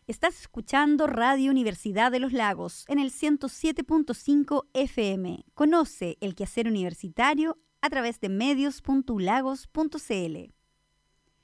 Estás escuchando Radio Universidad de los Lagos en el 107.5 FM. Conoce el quehacer universitario a través de medios.ulagos.cl.